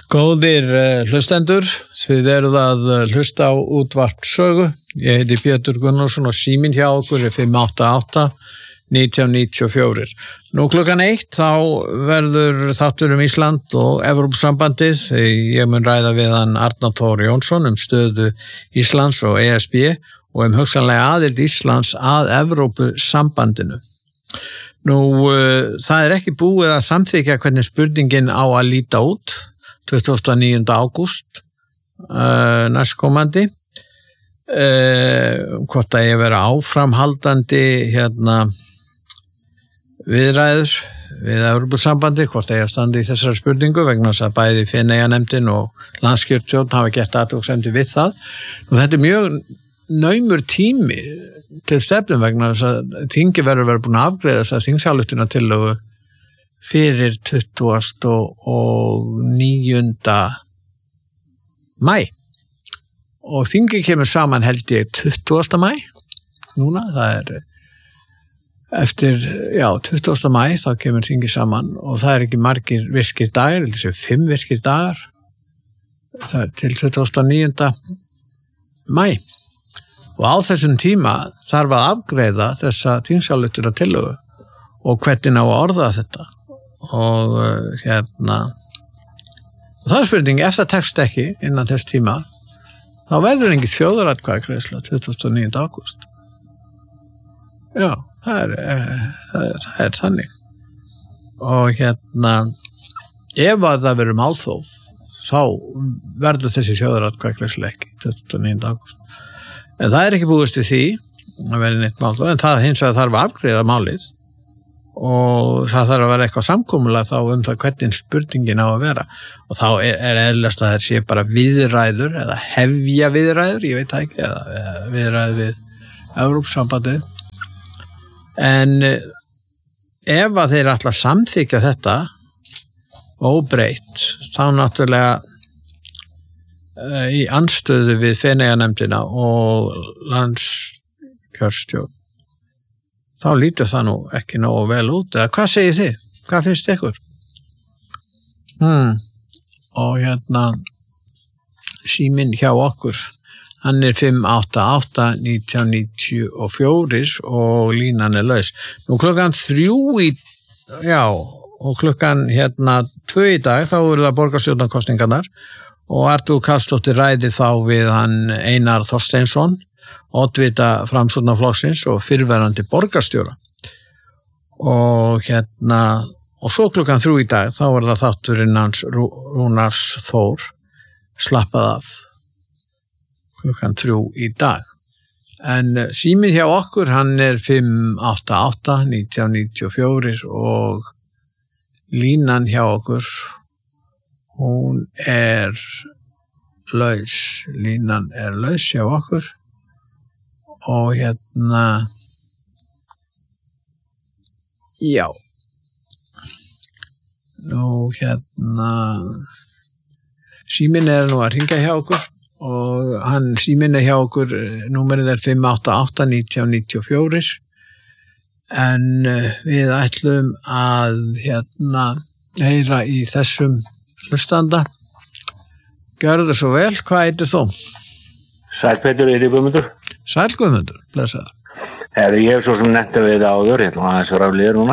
Góðir hlustendur, þið eruð að hlusta á útvarp sögu. Ég heiti Pétur Gunnarsson og síminn hjá okkur er 588-1994. Nú klukkan 1 þá verður þáttur Ísland og Evrópusambandið. Ég mun ræða við hann Arnar Thor Jónsson stöðu Íslands og ESB og hugsanlega aðild Íslands að Evrópusambandinu. Nú, það er ekki búið að samþykja hvernig spurningin á að líta út 29. ágúst næstkomandi, hvort að ég vera áframhaldandi viðræður við Evrópusambandi, hvort að ég standi í þessari spurningu vegna þess að bæði Feneyjanefndin og landskjörstjórn hafa gert athugasemdir við það. Nú, þetta er mjög naumur tími til stefnum vegna þess að þingi verður að vera búin að afgreiða þess að þingsályktun fyrir 29. maí og þingi kemur saman held ég 20. maí núna, það er eftir, 20. maí þá kemur þingi saman og það er ekki margir virkir dagar, þetta 5 virkir dagar það er til 29. maí og á þessum tíma þarf að afgreiða þessa þingsályktun og hvernig á að orða þetta og það er spurning, ef það tekst ekki innan þess tíma þá verður engin þjóðaratkvæðagreiðsla 29. ágúst. Já, það er þannig og ef að það verður málþóf þá verður þessi þjóðaratkvæðagreiðsla ekki 29. ágúst. En það er ekki búist við því að verði neitt málþóf, en það hins vegar þarf að afgreiða málið og það þarf að vera eitthvað samkomulag þá það hvernig spurningin á að vera og þá er eðlast að það sé bara viðræður eða hefja viðræður, ég veit ekki, eða viðræður við Evrópusambandið. En ef að þeir ætla að samþykja þetta óbreytt, þá náttúrulega í andstöðu við Feneyjanefndina og landskjörstjórn þá lítur það nú ekki nógu vel út. Eða hvað segir þið? Hvað finnst ykkur? Og síminn hjá okkur, hann er 588-1994 og línan er laus. Nú klukkan 3 og klukkan 2 í dag, þá eru það borgarstjórnarkosningarnar og Artúr Karlsdóttir ræði þá við hann Einar Þorsteinsson oddvita Framsóknarflokksins og fyrrverandi borgarstjóra og svo klukkan 3 í dag þá var það þátturinn hans Rúnars Þór slappað af klukkan 3 í dag en síminn hjá okkur hann er 588-1994 og línan hjá okkur hún er laus, línan er laus hjá okkur og nú síminn er nú að hringja hjá okkur og síminn er hjá okkur, númerið er 588-1994 en við ætlum að heyra í þessum hlustanda. Gjörðu svo vel, hvað heitir þú? Sæll Pétur, Guðmundur. Sæll Guðmundur, blessaður. Ég hef svo sem nefnt við áður, ég ætlum aðeins að ráfliða núna,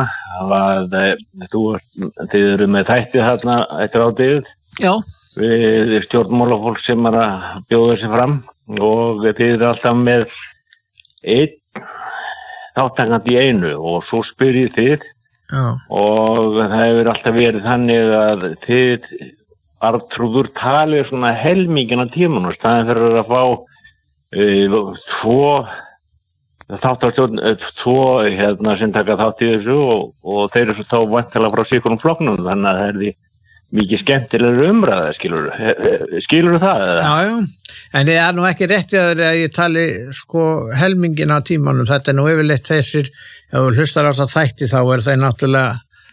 þið eru með þætti þarna eftir átíð. Já. Við stjórnmálafólk sem að bjóða sig fram og þið eru alltaf með einn þáttakandi í einu og svo spyrjið þið. Já. Og það hefur alltaf verið þannig að þið Arnþrúður talir svona helmingina tíman og staðin fyrir að fá tvo sem taka þátt í þessu og þeir eru þá væntanlega frá sikurum flokknum þannig að það er því mikið skemmtilega umræða, skilur það? Já, en það er nú ekki rétt að ég tali helmingina á tímanum, þetta er nú yfirleitt þessir, ef þú hlustar á það þætti þá er það náttúrulega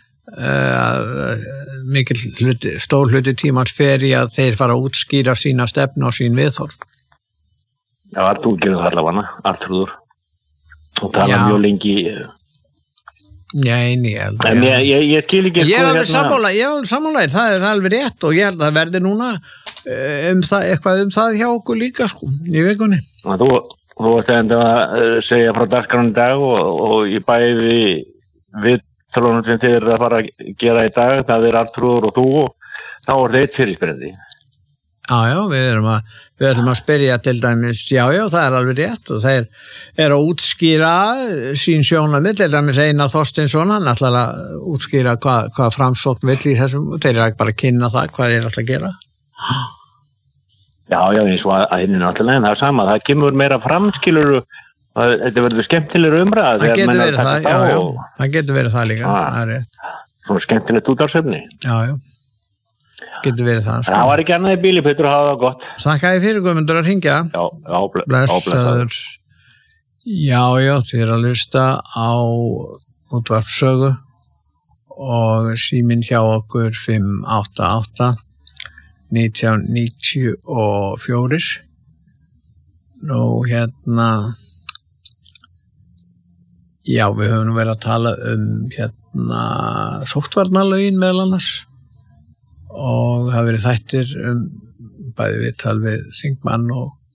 stór hluti tímans fer í að þeir fara að útskýra sína stefnu og sín viðhorf. Já, Artúr gerir það allavega, Artúr og tala mjög lengi Nei, ég held að ég skil ekki ég er alveg sammála, það er alveg rétt og ég held að það verði núna eitthvað það hjá okkur líka sko, í vikunni. Þú ert enda að segja frá dagskránni í dag og ég bæði við tölunum sem þið að fara að gera í dag, það Arnþrúður og þú og þá eitt fyrirspyrjandi. Já, við ætlum að spyrja til dæmis, já, það er alveg rétt og þeir eru að útskýra sín sjónarmið, til dæmis Einar Þorsteinsson, hann ætlar að útskýra hvað Framsókn vill í þessum, þeir eru ekki bara að kynna það, hvað þeir ætla að gera. Já, eins og að hinn náttúrulega, en það er sama, það kemur meira framskilur, þetta verður skemmtilegur umræða. Það getur verið það, já, það getur verið það líka, það er rétt. Svona skemmtilegt útvarpsefni. Já. Getur verið það. Það var ekki annað í bíli, Pétur, hafa það gott. Þakka þér fyrir, Guðmundur, að hringja. Já, blessaður. Já, þið að hlusta á útvarpssögu og síminn hjá okkur 588 1994. Nú, já, við höfum verið að tala sóttvarnalögin meðal annars. Og það verið þættir bæði viðtal við þingmann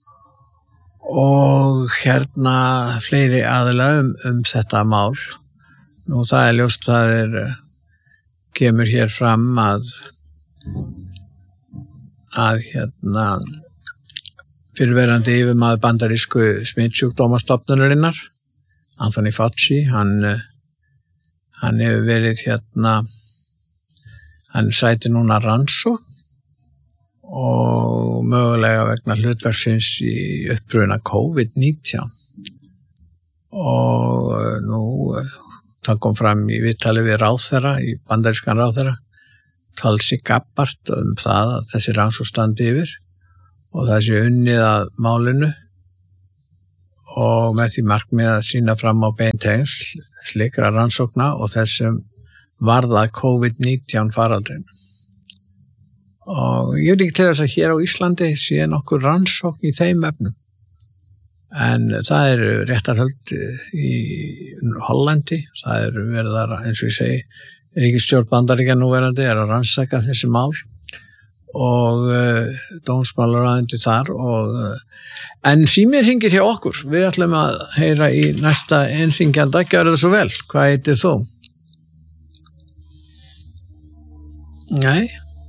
og fleiri aðila þetta mál. Nú það er ljóst, kemur hér fram að fyrrverandi yfirmaður bandarísku smitsjúkdómastofnunarinnar, Anthony Fauci, hann hefur verið hann sæti núna rannsókn og mögulega vegna hlutverksins í uppruna COVID-19 og nú það kom fram í viðtali við ráðherra, í bandarískan ráðherra Tulsi Gabbard það að þessi rannsókn standi yfir og þessi unnið að málinu og með því markmið að sýna fram á beintengsl slíkra rannsókna og þessum varða COVID-19 faraldrin. Og ég veit ekki til þess að hér á Íslandi sé nokkur rannsókn í þeim efnum. En það eru réttarhöld í Hollandi, það eru verið eins og ég segi, ríkisstjórn Bandaríkjanna núverandi að rannsaka þessi mál og dómsmálaráðuneyti þar en síminn hringir hjá okkur. Við ætlum að heyra í næsta innringjanda, gjörðu það svo vel. Hvað heitir þú? Nei,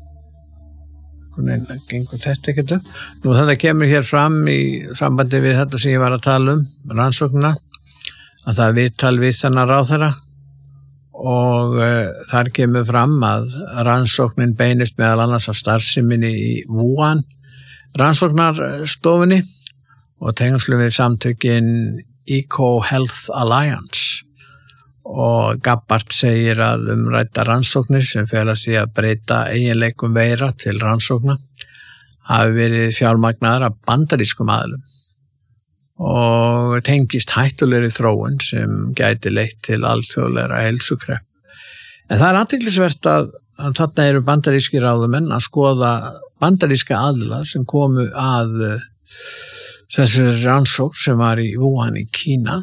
gengur þetta ekkert upp. Nú þetta kemur hér fram í sambandi við þetta sem ég var að tala rannsóknina, að það er viðtal við þennan ráðherra og þar kemur fram að rannsóknin beinist meðal annars að starfseminni í Wuhan rannsóknarstofunni og tengslum við samtökin EcoHealth Alliance. Og Gabbard segir að umrædda rannsóknir sem felast í að breyta eiginleikum veira til rannsókna hafi verið fjármagnaðar af bandarískum aðilum og tengist hættulegri þróun sem gæti leitt til alþjóðlegra heilsukrepp. En það er athyglisvert að þarna eru bandaríski ráðamenn að skoða bandaríska aðila sem komu að þessari rannsókn sem var í Wuhan í Kína.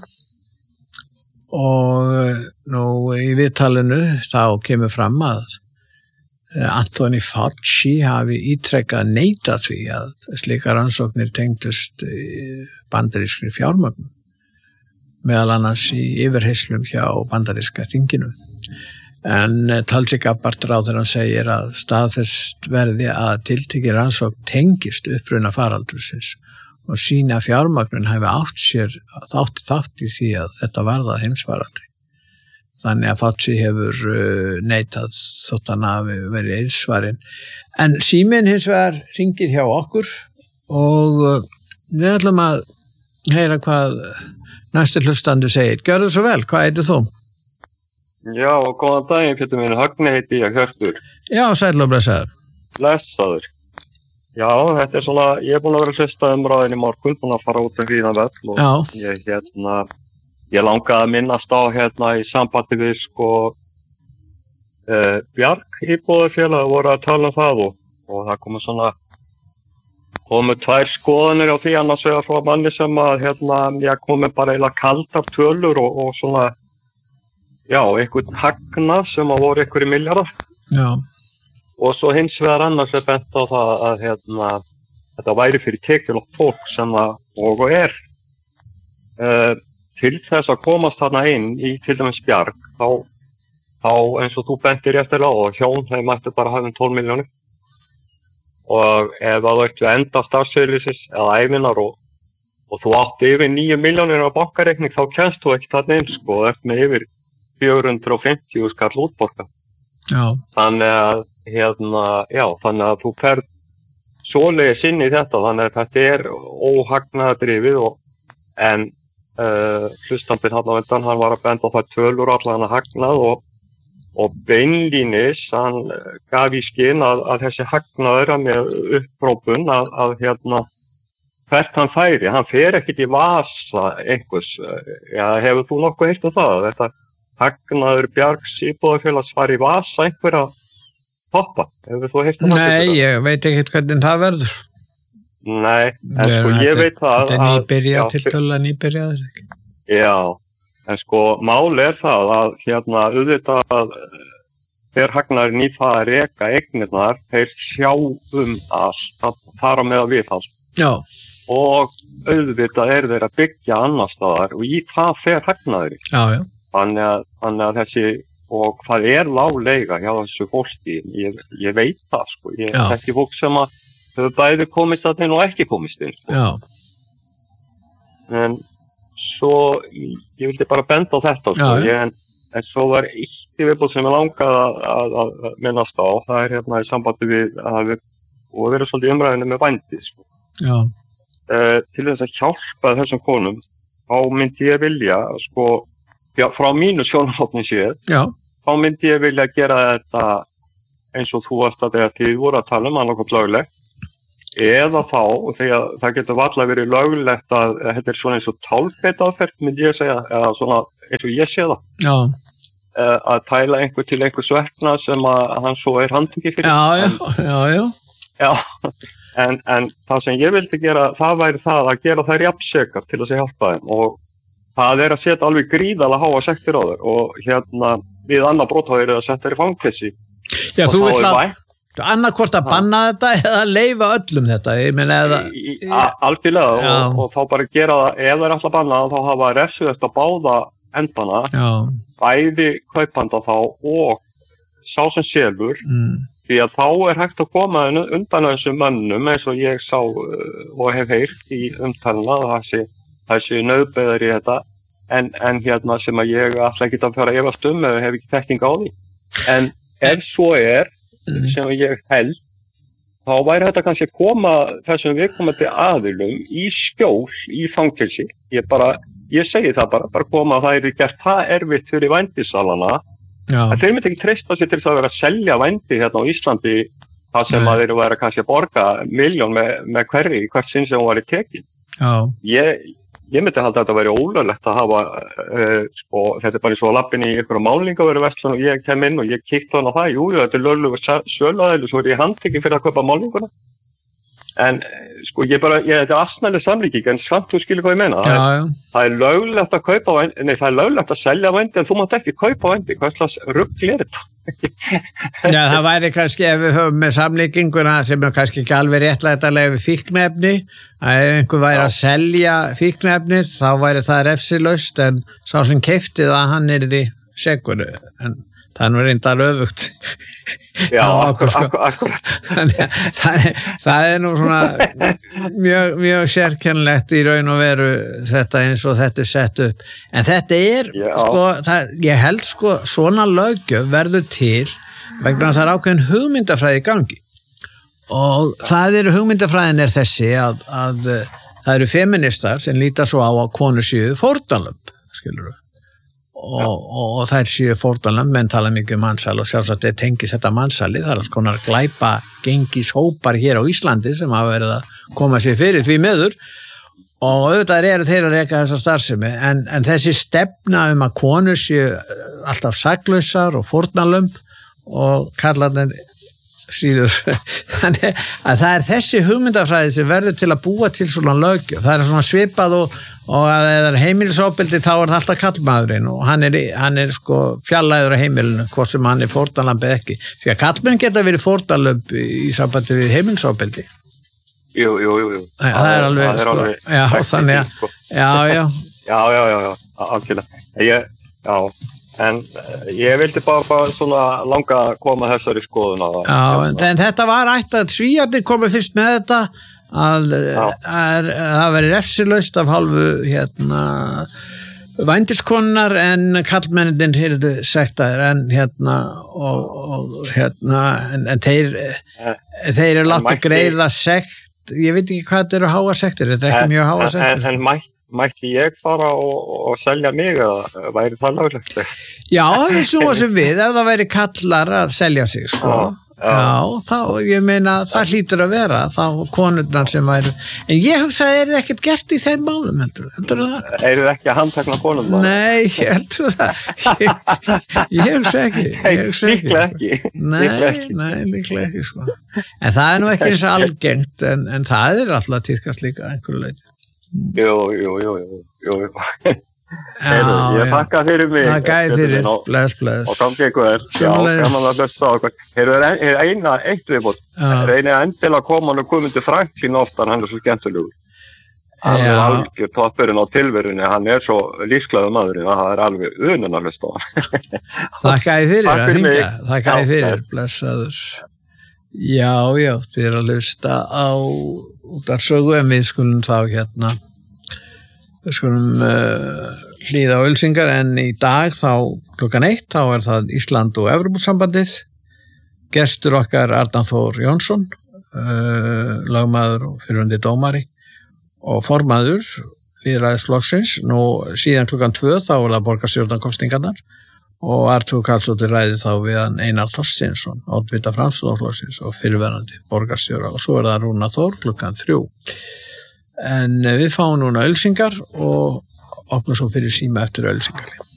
Og nú í viðtalinu þá kemur fram að Anthony Fauci hafi ítrekkað neitað því að slíkar rannsóknir tengdust bandarískri fjármögnun meðal annars í yfirheyslum hjá bandaríska þinginu. En Tulsi Gabbard ráðherrann segir að staðfest verði að tiltekið rannsókn tengist uppruna faraldursins og sína fjármagnun hafi þátt í því að þetta varða heimsfaraldri. Þannig að Fauci hefur neitað þótt hann hafi verið einsvarinn. En síminn hins vegar hringir hjá okkur og við ætlum að heyra hvað næstu hlustandi segir. Gjörðu svo vel, hvað heitir þú? Já, góðan daginn, Pétur minn, Högni heiti ég, Hjörtur. Já, sæll og blessaður. Blessaður. Já, þetta er svona, ég er búin að vera að hlusta umræðin í morgun, búin að fara út hríðan völl og ég langaði að minnast á í sambandi við Bjarg íbúðarfélag voru að tala það og það komu tvær skoðanir á því annars vegar frá manni sem að komi bara eiginlega kaldar tölur og svona einhvern hagnað sem að voru einhverjir milljarðar. Já. Og svo hins vegar annars bent á það að þetta væri fyrir tekjulágt fólk sem það og er. Til þess að komast þarna inn í til dæmis Bjarg, þá eins og þú bentir réttilega og hjón, þeir mættu bara hafa 12 milljónir. Og ef þú ert við enda starfseyðlýsis eða ævinar og þú átti yfir 9 milljónir á bankareikning, þá kemst þú ekki þarna inn, sko, og ert með yfir 450 skall útborga. Já. Þannig að, þannig að þú ferð svoleiðis inn í þetta, þannig að þetta er óhagnaðardrifið en hlustandinn hann á undan, hann var að benda á það tölur allan að hagnað og beinlínis, hann gaf í skinn að þessi hagnaður með upprópun að hvert hann færi, hann fer ekkert í vasa einhvers, hefur þú nokkuð heyrt það? Þetta hagnaður Bjargs íbúðarfélags var í vasa einhverja toppa, hefur þú heyrt það? Nei, ég veit ekkert hvernig það verður. Nei, en sko ég veit það þetta er nýbyrjaður. Já, en sko máli er það að auðvitað þegar hagnaðurinn í það að reka eignirnar, þeir sjá allt, að fara með að viðhald. Já. Og auðvitað er þeir að byggja annar staðar og í það fer hagnaðurinn. Já, já. Þannig að þessi, og það er lág leiga hjá þessu fólki, ég veit það, sko, þessi fólk sem að hefur bæði komist að þeim og ekki komist inn, sko. Já. En svo, ég vildi bara benda á þetta, sko, en svo var eitt í viðbúð sem ég langaði að minnast á, það er í sambandi við að og verið svolítið umræðinu með vændi, sko. Já. Til þess að hjálpa þessum konum, þá myndi ég vilja, sko, frá mínu sjónarhóttni séð, þá myndi ég vilja gera þetta eins og þú varst að þegar þið voru að tala annað löglegt, eða þá, þegar það getur varla verið löglegt að þetta er svona eins og tálbeitaðferð, myndi ég segja, eða svona eins og ég sé það. Já. Að tæla einhver til einhvers verkna sem að hann svo er handtekinn fyrir. Já, en það sem ég vildi gera, það væri það að gera þær jafnsekar til að hjálpa þeim og það er að setja alveg gríðarlega háa sektir á þær og við annað brotthæðir að setja þær í fangelsi. Já, þú vill að annarkvort að banna þetta eða leyfa öllum þetta, ég meina algjörlega og þá bara gera það, ef það er alltaf bannað þá hafa refsið eftir að báða endana, bæði kaupanda þá og sá sem selur, því að þá er hægt að koma undan þessum mönnum eins og ég sá og hef heyrt í umtalina þessi nauðbeðar í þetta en sem að ég alltaf ekki að fara að efast eða hef ekki þekking á því en ef svo er sem ég held þá væri þetta kannski að koma þessum viðkomandi aðilum í skjól í fangelsi ég segi það bara koma að það er gert það erfitt fyrir vændisalana að þeir myndi ekki treysta sig til þess að vera að selja vændi hérna á Íslandi það sem að þeir væri kannski að borga milljón með hvert sinn sem hún var í tekin ég myndi halda að þetta væri ólöglegt að hafa þetta er bara eins og að lappin í einhverju málningaveruverslun og ég kem inn og ég kíkt á það, þetta er löglegur söluaðili svo er ég handtekinn fyrir að kaupa málninguna en þetta er asnæli samlíking en samt þú skilur hvað ég meina það er löglegt að kaupa vændi það er löglegt að selja vændi en þú mátt ekki kaupa vændi hvað slags rugl er þetta Já, það væri kannski ef við höfum með samlíkinguna sem er kannski ekki alveg réttlætanlega við fíkniefni að ef einhver væri að selja fíkniefni þá væri það refsilaust en sá sem keypti það hann yrði sekur en það er nú reyndar öfugt Já, akkurat það er nú svona mjög sérkennilegt í raun og veru þetta eins og þetta er sett upp en þetta er ég held svona löggjöf verður til vegna þess að það er ákveðin hugmyndafræði í gangi og hugmyndafræðin er þessi að það eru feministar sem líta svo á að konur séu fórnarlömb skilur við og þær séu fórnarlömb menn tala mikið mansal og sjálfsagt tengis þetta mansali, það er alls konar glæpa gengishópar hér á Íslandi sem hafa verið að koma sér fyrir því miður og auðvitað eru þeir að reka þessa starfsemi en þessi stefna að konur séu alltaf saklausar og fórnarlömb og kallarnir síður. Þannig að það þessi hugmyndafræði sem verður til að búa til svona löggjöf. Það svona svipað og að það heimilisofbeldi þá það alltaf kallmaðurinn og hann sko fjarlægur á heimilinu, hvort sem hann fórnarlamb eða ekki. Því að kallmenn geta verið fórnarlamb í sambandi við heimilisofbeldi. Jú. Það alveg, sko. Já, þannig að, já. Já, algjörlega. En ég vildi bara svona langa að koma þessari skoðun á það. Já, en þetta var ætti að Svíarnir komu fyrst með þetta að það veri refsilaust af hálfu vændiskonunnar en kallmennindin hyrðu sektaðir en þeir eru látið greiða sekt, ég veit ekki hvað þetta eru háa sektir, þetta ekki mjög háa sektir. En mætti ég fara og selja mig eða væri það löglegt? Já, það er snúa sem við, ef það væri kallar að selja sig, sko. Já, þá, ég meina, það hlýtur að vera, þá konurnar sem væri. En ég hugsaði, þið ekkert gert í þeim málum, heldur það? Þið ekki að handtekna konurnar? Nei, heldur það. Ég hugsa ekki. Líklega ekki. Nei, líklega ekki, sko. En það er nú ekki eins og algengt, en það er alltaf týrkast líka einhverju leyti. Jú. Ég þakka fyrir mig. Það gæði fyrir, bless. Og gangi ykkur gaman að hlusta á okkur. Eitt viðbót. Reyna endilega að koma hann og Guðmundur Franklín oftar, hann svo skemmtilegur. Hann algjör toppurinn á tilverunni, hann svo lífsglaður maðurinn að það alveg unun að hlusta á hann. Það gæði fyrir að hringja. Það gæði fyrir, blessaður. Já, þið að hlusta á útvarpssögu en við skulum þá við skulum hlýða á auglýsingar en í dag þá klukkan 1 þá það Ísland og Evrópusambandið, gestur okkar Arnar Þór Jónsson, lögmaður og fyrrverandi dómari og formaður lýðræðisflokksins. Nú síðan klukkan 2 þá það borgarstjórnarkosningarnar og Artur Karlsdóttir ræði þá við hann Einar Þorsteinsson, oddvita Framsóknarflokksins og fyrrverandi borgarstjóra og svo það Rúnar Þór klukkan 3. En við fáum núna auglýsingar og opnum svo fyrir síma eftir auglýsingar.